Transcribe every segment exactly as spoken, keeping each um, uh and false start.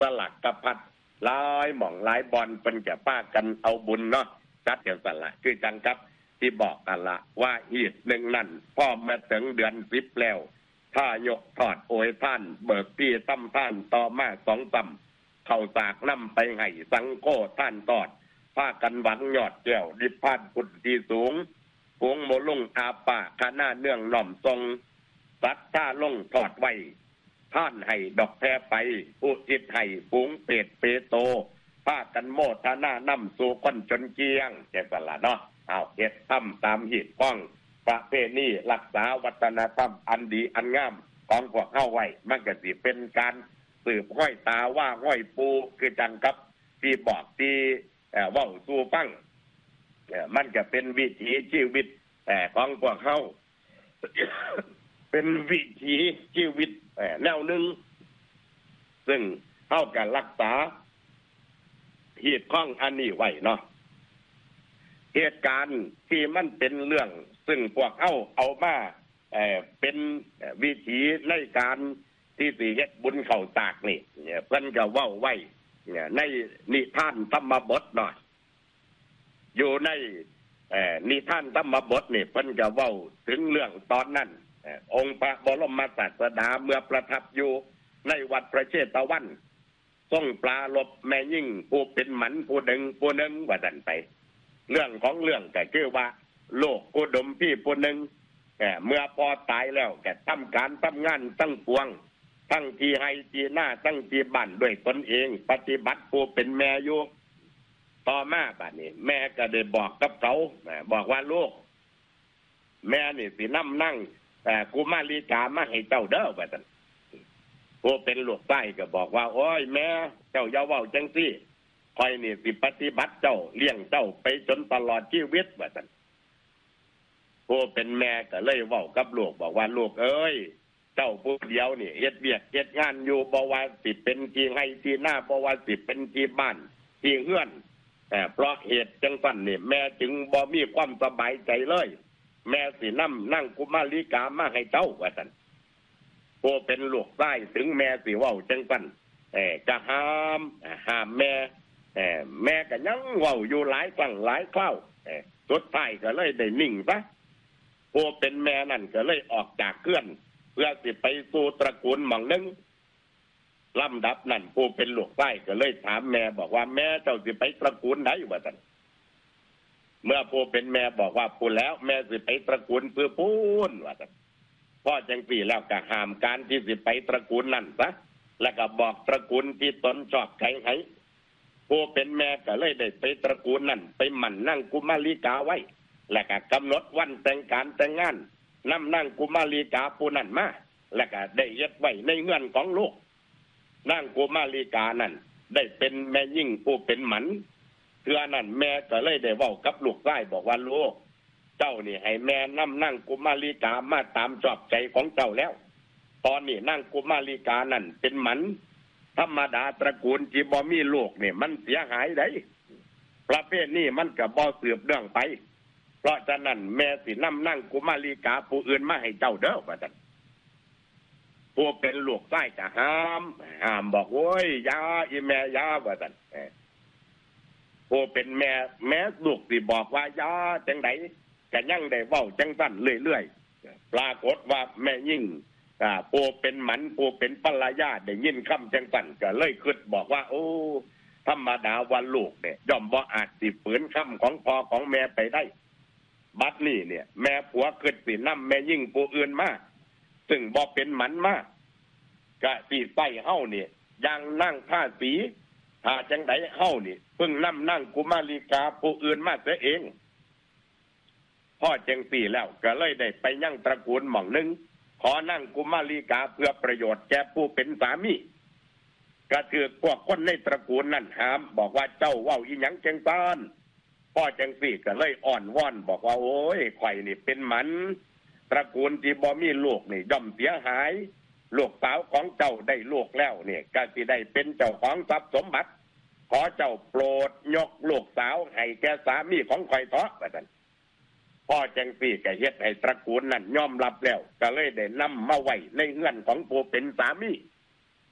สลักกระพัดหลายหม่องหลายบอลเป็นแก่ป้ากันเอาบุญเนาะจัดอย่างสละคือจังครับที่บอกกันละว่าอีกหนึ่งนั่นพ่อมาถึงเดือนสิบแล้วถ้ายกทอดโอยท่านเบิกพี่ตั้มท่านต่อมาสองตั้มเข้าสากน้ำไปให้สังโกท่านตอดพากันหวังยอดแก้วดิพานกุฎที่สูงพวงโมลุ่งอาป่าคณะเนื่องหน่อมทรงสัตว์ท่าลงทอดไว้ท่านให้ดอกแพรไปอุจิตให้ฝูงเป็ดเปโตพากันโมทนาน้ำสู่ก้นจนเกียงแก่สละเนาะเอาเฮ็ดทำตามหีดป้องประเพณีรักษาวัฒนธรรมอันดีอันงามของพวกเฮาไว้มันก็สิเป็นการสืบห้อยตาว่าห้อยปูคือจังครับที่บอกที่เว้าสู่ฟังมันก็เป็นวิถีชีวิตของพวกเฮาเป็นวิถีชีวิตแนวหนึ่งซึ่งเฮาก็รักษาหีดข้องอันนี้ไว้เนาะเหตุการณ์ที่มันเป็นเรื่องซึ่งพวกเฮาเอามาเอ่อเป็นวิถีในการที่สิเฮ็ดบุญเข้าสากนี่เพิ่นก็เว้าไว้ในนิทานธรรมบทเนาะอยู่ในเอ่อนิทานธรรมบทนี่เพิ่นก็เว้าถึงเรื่องตอนนั้นองค์พระบรมศาสดาเมื่อประทับอยู่ในวัดพระเชตวันทรงปลาลบแม่ยิ่งผู้เป็นหมันผู้หนึ่งผู้หนึ่งว่าดันไปเรื่องของเรื่องก็คือว่าโลกอุดมพี่ผู้หนึ่งเมื่อพอตายแล้วแกทำการทำงานตั้งปวงตั้งที่ให้ที่หน้าตั้งที่บ้านด้วยตนเองปฏิบัติผู้เป็นแม่อยู่ต่อมาบัดนี้แม่ก็ได้บอกกับเขาบอกว่าลูกแม่นี่สินั่งนั่งแต่กุมารีกามาให้เจ้าเด้อว่าซั่นผู้เป็นลูกใต้ก็บอกว่าโอ้ยแม่เจ้าอย่าเว้าจังซี่คอยนี่สิปฏิบัติเจ้าเลี้ยงเจ้าไปจนตลอดชีวิตว่าซั่นผู้เป็นแม่ก็เลยเว้ากับลูกบอกว่าลูกเอ้ยเจ้าผู้เดียวนี่เฮ็ดเวียกเฮ็ดงานอยู่บ่ว่าสิเป็นที่ให้ที่หน้าบ่ว่าสิเป็นที่บ้านที่เฮือนแต่เพราะเหตุจังซั่นนี่แม่จึงบ่มีความสบายใจเลยแม่สินำนั่งกุมารีกามาให้เจ้าว่าซั่นผู้เป็นลูกชายถึงแม่สิเว้าจังซั่นเอ่อจะห้ามห้ามแม่เอ่อแม่ก็ยังเว้าอยู่หลายครั้งหลายคราวเอ่อสุดท้ายก็เลยได้นิ่งซะผู้เป็นแม่นั่นก็เลยออกจากเกื้อนเพื่อสิไปสู่ตระกูลหม่องนึงลำดับนั้นผู้เป็นลูกชายก็เลยถามแม่บอกว่าแม่เจ้าสิไปตระกูลไหนว่าซั่นเมื่อผู้เป็นแม่บอกว่าพูดแล้วแม่สิไปตระกูลเพื่อพูนว่าซั่นพ่อจังสี่แล้วก็ห้ามการที่สิไปตระกูลนั่นซะแล้วก็บอกตระกูลที่ตนชอบใครให้ผู้เป็นแม่ก็เลยได้ไปตระกูลนั่นไปหมั่นนั่งกุมารีกาไว้แล้วก็กำหนดวันแต่งการแต่งงานนำนั่งกุมารีกาผู้นั้นมาแล้วก็ได้เฮ็ดไว้ในเงื่อนของลูกนั่งกุมารีกานั่นได้เป็นแม่ยิ่งผู้เป็นหมันเทื่อนั้นแม่ก็เลยได้เว้ากับลูกชายบอกว่าลูกเจ้านี่ให้แม่นำนั่งกุมารีกามาตามชอบใจของเจ้าแล้วตอนนี้นั่งกุมารีกานั่นเป็นหมันธรรมดาตระกูลที่บ่มีลูกนี่มันเสียหายได้ประเภทนี้มันก็บ่สืบเนื่องไปเพราะฉะนั้นแม่สินำนั่งกุมารีกาผู้อื่นมาให้เจ้าเด้อว่าซั่นผู้เป็นลูกชายก็ห้ามห้ามบอกโอ้ยอย่าอีแม่อย่าว่าซั่นผู้เป็นแม่แม่ลูกสิบอกว่าอย่าจังได๋ก็ยังได้เว้าจังซั่นเรื่อยๆปรากฏว่าแม่ยิ่งอ่าผู้เป็นหมันผู้เป็นภรรยาได้ยินคำจังซั่นก็เลยคิดบอกว่าโอ้ธรรมดาว่าลูกเนี่ยย่อมบ่อาจสิฝืนคำของพ่อของแม่ไปได้บัดนี้เนี่ยแม่ผัวคิดสินำแม่ยิ่งผู้อื่นมาซึ่งบ่เป็นหมันมาก็สิใส่เฮานี่อย่างนั่งผ้าสีถ้าจังได๋เฮานี่เพิ่งนำนั่งกุมารีกาผู้อื่นมาเสียเองพ่อจังสี่แล้วก็เลยได้ไปยังตระกูลหม่องนึงขอนั่งกุมารีกาเพื่อประโยชน์แก่ผู้เป็นสามีก็ถือพวกคนในตระกูลนั่นห้ามบอกว่าเจ้าเว้าอีหยังจังซั่นพ่อจังสี่ก็เลยอ่อนวอนบอกว่าโอ้ยข่อยนี่เป็นหมันตระกูลที่บ่มีลูกนี่ย่อมเสียหายลูกสาวของเจ้าได้ลูกแล้วเนี่ยก็สิได้เป็นเจ้าของทรัพย์สมบัติขอเจ้าโปรดยกลูกสาวให้แก่สามีของข่อยเถาะว่าซั่นพ่อจังสี่ก็เฮ็ดให้ตระกูลนั้นยอมรับแล้วก็เลยได้นำมาไว้ในเฮือนของผู้เป็นสามี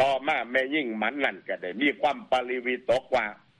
ต่อมาแม่ยิ่งมันนั่นก็ได้มีความปริวิตกว่า